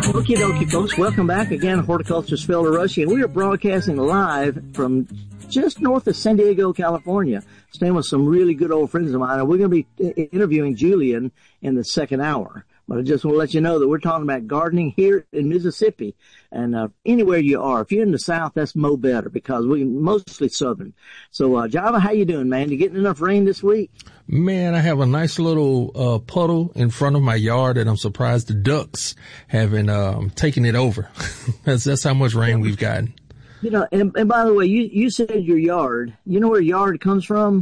Okie dokie, folks. Welcome back again. Horticulturist Phil LaRoche, and we are broadcasting live from just north of San Diego, California. Staying with some really good old friends of mine, and we're going to be interviewing Julian in the second hour. But I just want to let you know that we're talking about gardening here in Mississippi, and anywhere you are. If you're in the South, that's mo better because we're mostly Southern. So, Java, how you doing, man? You getting enough rain this week? Man, I have a nice little puddle in front of my yard, and I'm surprised the ducks haven't taken it over. That's how much rain we've gotten. You know, and by the way, you said your yard. You know where yard comes from?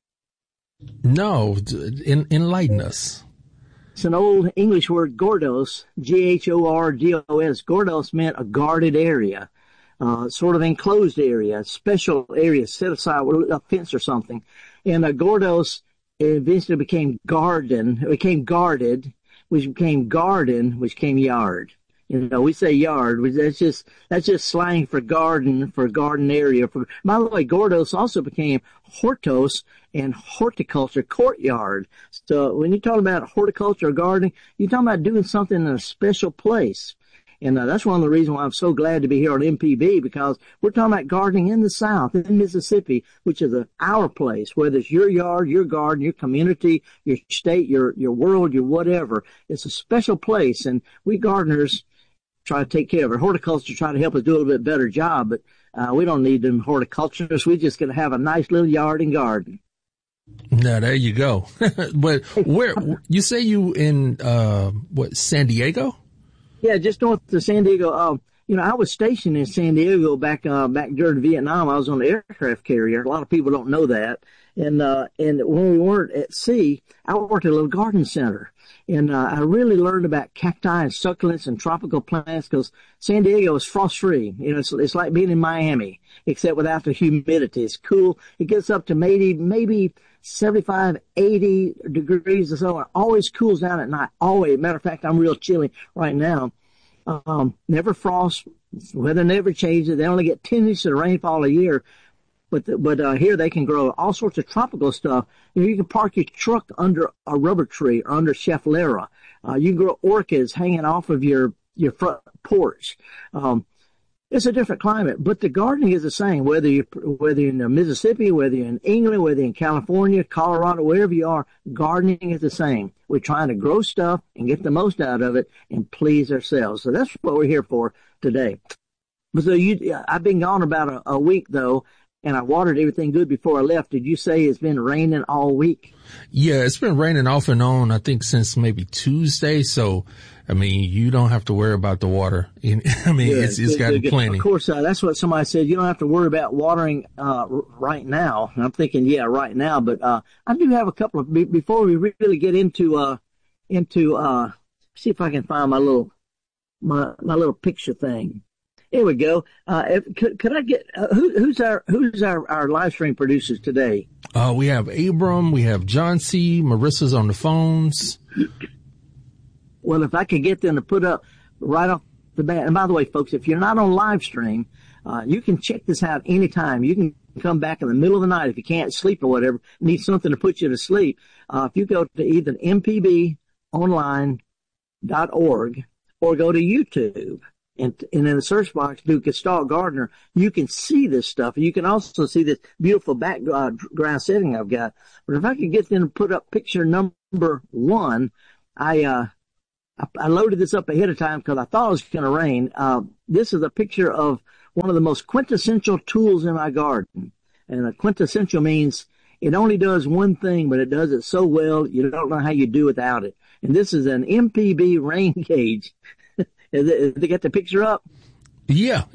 No, enlighten us. It's an old English word, gordos, G-H-O-R-D-O-S. Gordos meant a guarded area, sort of enclosed area, special area set aside with a fence or something. And gordos eventually became garden, it became guarded, which became garden, which became yard. You know, we say yard, that's just slang for garden area. By the way, gordos also became hortos and horticulture, courtyard. So when you talk about horticulture or gardening, you're talking about doing something in a special place. And that's one of the reasons why I'm so glad to be here on MPB, because we're talking about gardening in the South, in Mississippi, which is our place, whether it's your yard, your garden, your community, your state, your world, your whatever. It's a special place, and we gardeners try to take care of it. Horticulture try to help us do a little bit better job, but we don't need them horticulturists. We're just going to have a nice little yard and garden. Now, there you go. But where you say you in San Diego? Yeah, just north of San Diego. You know, I was stationed in San Diego back during Vietnam. I was on the aircraft carrier. A lot of people don't know that. And when we weren't at sea, I worked at a little garden center. And I really learned about cacti and succulents and tropical plants because San Diego is frost-free. You know, it's like being in Miami, except without the humidity. It's cool. It gets up to maybe 75, 80 degrees or so. It always cools down at night. Always. Matter of fact, I'm real chilly right now. Never frost. Weather never changes. They only get 10 inches of rainfall a year. But here they can grow all sorts of tropical stuff. You can park your truck under a rubber tree or under schefflera. You can grow orchids hanging off of your front porch. It's a different climate, but the gardening is the same. Whether you're in Mississippi, whether you're in England, whether you're in California, Colorado, wherever you are, gardening is the same. We're trying to grow stuff and get the most out of it and please ourselves. So that's what we're here for today. So I've been gone about a week though. And I watered everything good before I left. Did you say it's been raining all week? Yeah, it's been raining off and on, I think, since maybe Tuesday. So, I mean, you don't have to worry about the water. I mean, good, it's got plenty. Of course, that's what somebody said. You don't have to worry about watering right now. And I'm thinking, yeah, right now. But I do have a couple of, before we really get into see if I can find my little picture thing. Here we go. Could I get who's our live stream producers today? We have Abram, we have John C. Marissa's on the phones. Well, if I could get them to put up right off the bat. And by the way, folks, if you're not on live stream, you can check this out anytime. You can come back in the middle of the night if you can't sleep or whatever, need something to put you to sleep. If you go to either mpbonline.org or go to YouTube. And in the search box, do Gestalt Gardener, you can see this stuff. You can also see this beautiful background setting I've got. But if I could get them to put up picture number 1, I loaded this up ahead of time because I thought it was going to rain. This is a picture of one of the most quintessential tools in my garden. And a quintessential means it only does one thing, but it does it so well, you don't know how you do without it. And this is an MPB rain gauge. They got the picture up? Yeah.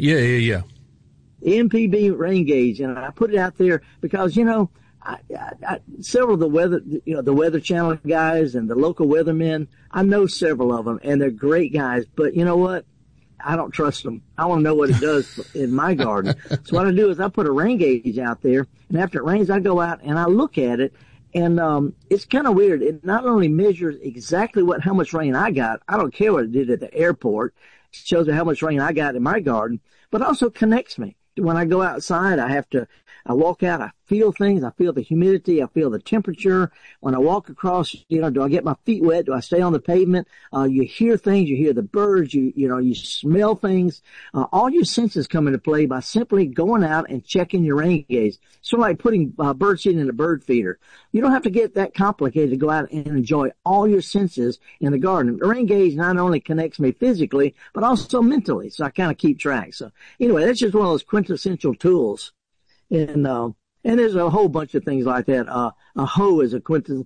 MPB rain gauge, and I put it out there because, you know, several of the Weather Channel guys and the local weathermen, I know several of them, and they're great guys, but you know what? I don't trust them. I want to know what it does in my garden. So what I do is I put a rain gauge out there, and after it rains, I go out and I look at it, and it's kind of weird. It not only measures exactly how much rain I got. I don't care what it did at the airport. It shows me how much rain I got in my garden, but also connects me. When I go outside, I walk out, I feel things. I feel the humidity. I feel the temperature. When I walk across, do I get my feet wet? Do I stay on the pavement? You hear things. You hear the birds. You smell things. All your senses come into play by simply going out and checking your rain gauge. Sort of like putting bird seed in a bird feeder. You don't have to get that complicated to go out and enjoy all your senses in the garden. The rain gauge not only connects me physically, but also mentally. So I kind of keep track. So anyway, that's just one of those quintessential tools. And there's a whole bunch of things like that. A hoe is a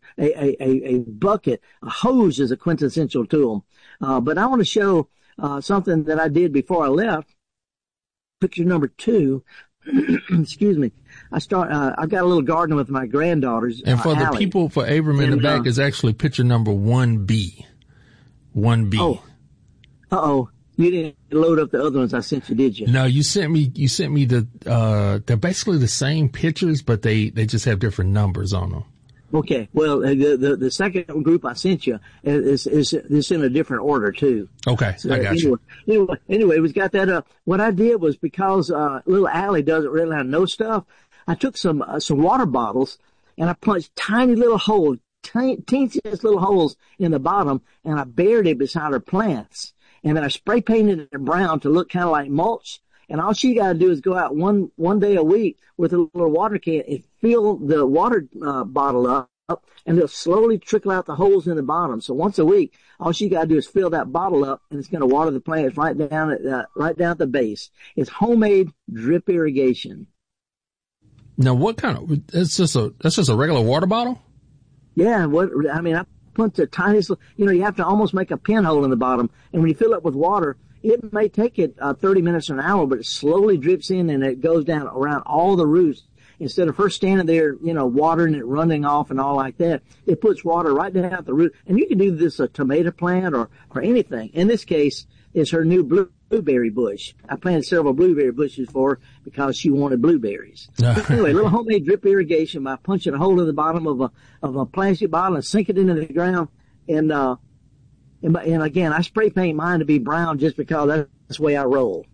bucket. A hose is a quintessential tool. But I want to show, something that I did before I left. Picture number 2. Excuse me. I've got a little garden with my granddaughters. And for the Allie. people, for Abram in the back is actually picture number 1B. 1B. Oh. Uh-oh. You didn't load up the other ones I sent you, did you? No, you sent me they're basically the same pictures, but they just have different numbers on them. Okay. Well, the second group I sent you is in a different order too. Okay. So I got you. Anyway, we got that up. What I did was because, little Allie doesn't really know stuff, I took some water bottles and I punched tiny little holes, teeniest little holes in the bottom, and I buried it beside her plants. And then I spray painted it brown to look kind of like mulch. And all she got to do is go out one day a week with a little water can and fill the water bottle up, and it'll slowly trickle out the holes in the bottom. So once a week, all she got to do is fill that bottle up, and it's going to water the plants right down at the base. It's homemade drip irrigation. Now, what kind of? That's just a regular water bottle. Yeah, I put the tiniest, you have to almost make a pinhole in the bottom. And when you fill it with water, it may take it 30 minutes or an hour, but it slowly drips in and it goes down around all the roots. Instead of first standing there, watering it, running off and all like that, it puts water right down at the root. And you can do this a tomato plant or anything. In this case, it's her new blueberry bush. I planted several blueberry bushes for her because she wanted blueberries. Anyway, little homemade drip irrigation by punching a hole in the bottom of a plastic bottle and sink it into the ground. And again, I spray paint mine to be brown just because that's the way I roll.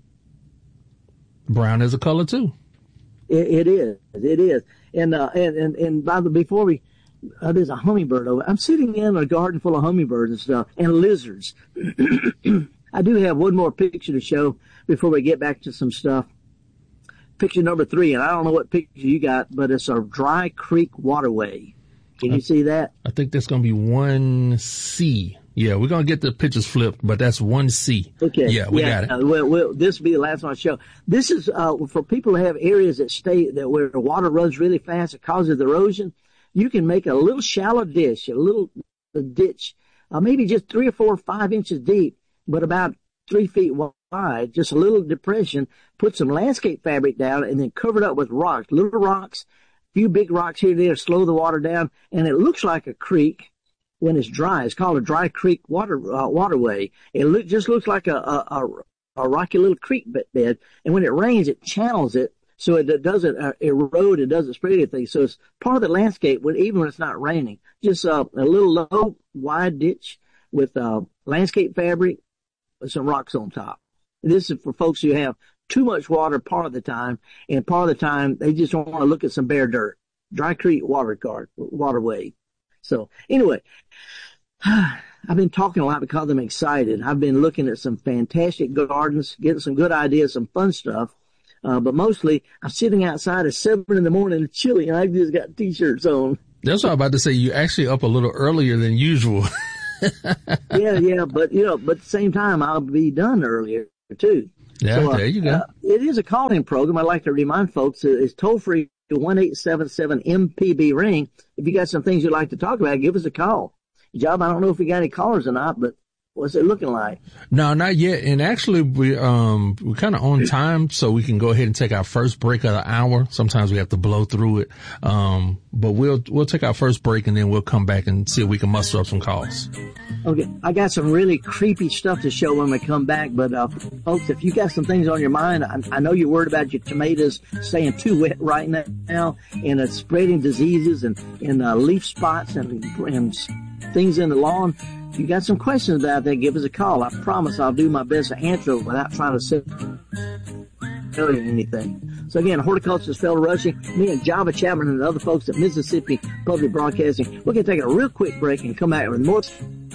Brown is a color too. It is. And before we, there's a hummingbird over. I'm sitting in a garden full of hummingbirds and stuff and lizards. I do have one more picture to show before we get back to some stuff. Picture number 3, and I don't know what picture you got, but it's a dry creek waterway. Can you see that? I think that's going to be 1C. Yeah, we're going to get the pictures flipped, but that's 1C. Okay. Yeah, we got it. Well, this will be the last one I show. This is, for people who have areas where the water runs really fast, it causes erosion. You can make a little shallow ditch, maybe just 3 or 4 or 5 inches deep, but about 3 feet wide, just a little depression, put some landscape fabric down and then cover it up with rocks, little rocks, a few big rocks here and there, slow the water down, and it looks like a creek when it's dry. It's called a dry creek waterway. It just looks like a rocky little creek bed, and when it rains, it channels it so it doesn't erode, it doesn't spread anything. So it's part of the landscape even when it's not raining. Just a little low, wide ditch with landscape fabric with some rocks on top. This is for folks who have too much water part of the time, and part of the time they just don't want to look at some bare dirt. Dry creek waterway. So anyway, I've been talking a lot because I'm excited. I've been looking at some fantastic gardens, getting some good ideas, some fun stuff. But mostly I'm sitting outside at 7 in the morning. It's chilly and I just got t-shirts on. That's what I'm about to say. You're actually up a little earlier than usual. Yeah. But at the same time, I'll be done earlier too. Yeah, so, there you go. It is a call-in program. I'd like to remind folks it's toll-free to 1-877-MPB-RING. If you got some things you'd like to talk about, give us a call. Job, I don't know if we got any callers or not, but what's it looking like? No, not yet. And actually, we're kind of on time, so we can go ahead and take our first break of the hour. Sometimes we have to blow through it. But we'll take our first break and then we'll come back and see if we can muster up some calls. Okay. I got some really creepy stuff to show when we come back, but, folks, if you got some things on your mind, I know you're worried about your tomatoes staying too wet right now and spreading diseases and leaf spots and things in the lawn. If you got some questions about that, give us a call. I promise I'll do my best to answer it without trying to tell you anything. So again, horticulturist Felder Rushing, me and Java Chapman and the other folks at Mississippi Public Broadcasting, we're going to take a real quick break and come back with more.